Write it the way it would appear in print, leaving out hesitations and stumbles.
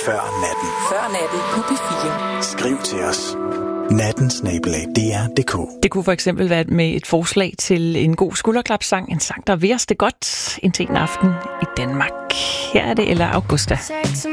Før natten. Før natten på P4. Skriv til os. natten@dr.dk. Det kunne for eksempel være med et forslag til en god skulderklapsang. En sang, der væres det godt indtil en aften i Danmark. Her er det Ella Augusta.